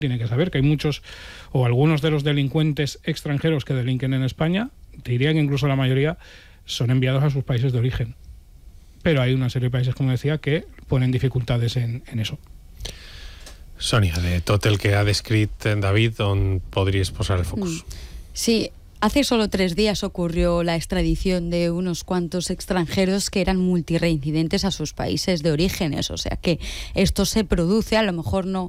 tiene que saber que hay muchos o algunos de los delincuentes extranjeros que delinquen en España, te diría que incluso la mayoría, son enviados a sus países de origen. Pero hay una serie de países, como decía, que ponen dificultades en eso. Sònia, de tot el que ha descrit David, on podries posar el focus? Sí. Hace solo 3 días ocurrió la extradición de unos cuantos extranjeros que eran multireincidentes a sus países de orígenes. O sea que esto se produce, a lo mejor no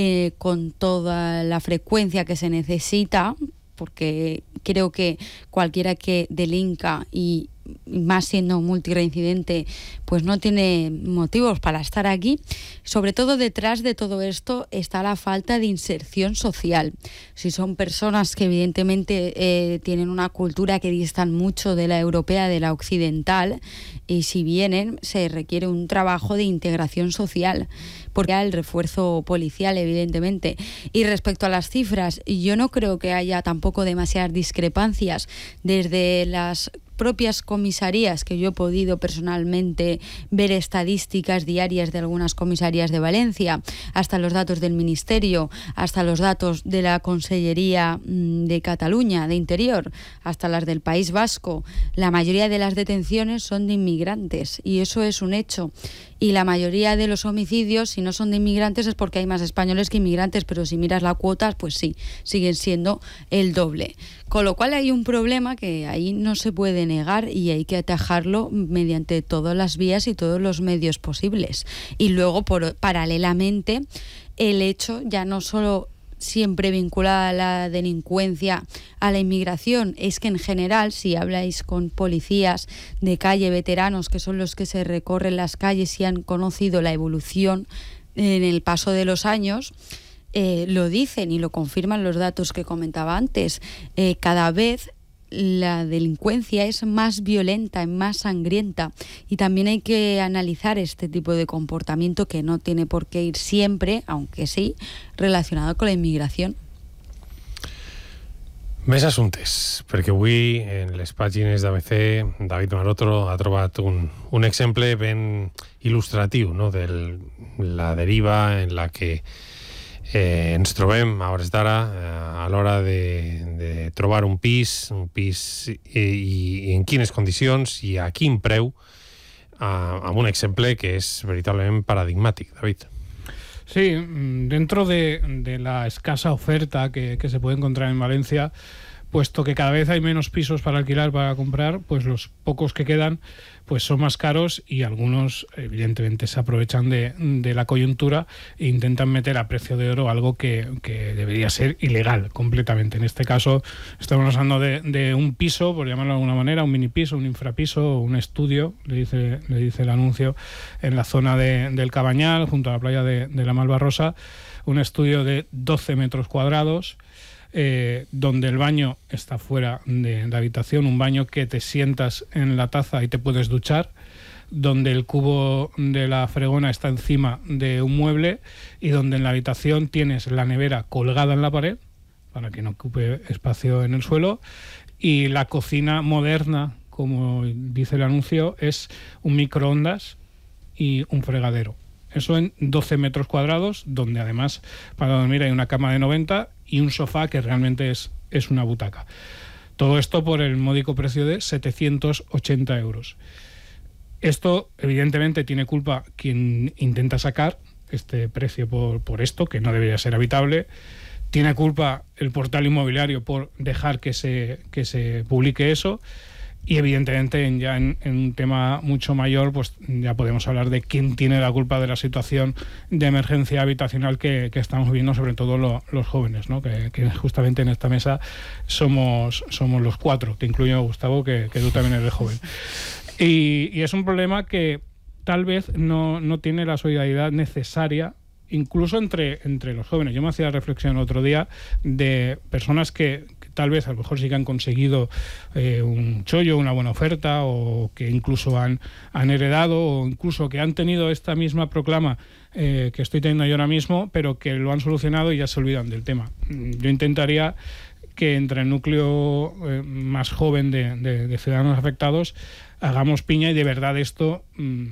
con toda la frecuencia que se necesita, porque creo que cualquiera que delinca y más siendo multireincidente, pues no tiene motivos para estar aquí. Sobre todo detrás de todo esto está la falta de inserción social. Si son personas que evidentemente tienen una cultura que distan mucho de la europea, de la occidental, y si vienen se requiere un trabajo de integración social, porque hay el refuerzo policial evidentemente. Y respecto a las cifras, yo no creo que haya tampoco demasiadas discrepancias desde las propias comisarías, que yo he podido personalmente ver estadísticas diarias de algunas comisarías de Valencia, hasta los datos del Ministerio, hasta los datos de la Consellería de Cataluña, de Interior, hasta las del País Vasco. La mayoría de las detenciones son de inmigrantes y eso es un hecho. Y la mayoría de los homicidios, si no son de inmigrantes, es porque hay más españoles que inmigrantes, pero si miras la cuota, pues sí, siguen siendo el doble. Con lo cual hay un problema que ahí no se puede negar y hay que atajarlo mediante todas las vías y todos los medios posibles. Y luego, paralelamente, el hecho ya no solo siempre vinculada a la delincuencia, a la inmigración, es que en general, si habláis con policías de calle, veteranos, que son los que se recorren las calles y han conocido la evolución en el paso de los años, lo dicen y lo confirman los datos que comentaba antes. Cada vez la delincuencia es más violenta, más sangrienta, y también hay que analizar este tipo de comportamiento que no tiene por qué ir siempre, aunque sí, relacionado con la inmigración. Més assumptes, perquè avui en les pàgines d'ABC David Marotro ha trobat un exemple ben il·lustratiu, no?, de la deriva en la que ens trobem a hores d'ara a l'hora de trobar un pis i en quines condicions i a quin preu, amb un exemple que és veritablement paradigmàtic, David. Sí, dentro de la escasa oferta que se puede encontrar en Valencia, puesto que cada vez hay menos pisos para alquilar, para comprar, pues los pocos que quedan pues son más caros y algunos evidentemente se aprovechan de la coyuntura e intentan meter a precio de oro algo que debería ser ilegal completamente. En este caso estamos hablando de un piso, por llamarlo de alguna manera, un mini piso, un infrapiso, un estudio, le dice el anuncio, en la zona del Cabañal, junto a la playa de la Malvarrosa, un estudio de 12 metros cuadrados, donde el baño está fuera de la habitación, un baño que te sientas en la taza y te puedes duchar, donde el cubo de la fregona está encima de un mueble y donde en la habitación tienes la nevera colgada en la pared para que no ocupe espacio en el suelo, y la cocina moderna, como dice el anuncio, es un microondas y un fregadero. Eso en 12 metros cuadrados, donde además para dormir hay una cama de 90 y un sofá que realmente es una butaca. Todo esto por el módico precio de 780 euros. Esto, evidentemente, tiene culpa quien intenta sacar este precio por esto, que no debería ser habitable. Tiene culpa el portal inmobiliario por dejar que se publique eso. Y evidentemente ya en un tema mucho mayor, pues ya podemos hablar de quién tiene la culpa de la situación de emergencia habitacional que estamos viviendo, sobre todo los jóvenes, ¿no? Que justamente en esta mesa somos los 4, te incluyo, Gustavo, que tú también eres joven. Y es un problema que tal vez no tiene la solidaridad necesaria, incluso entre los jóvenes. Yo me hacía la reflexión el otro día de personas que tal vez a lo mejor sí que han conseguido un chollo, una buena oferta, o que incluso han heredado, o incluso que han tenido esta misma proclama que estoy teniendo yo ahora mismo, pero que lo han solucionado y ya se olvidan del tema. Yo intentaría que entre el núcleo más joven de ciudadanos afectados hagamos piña y de verdad esto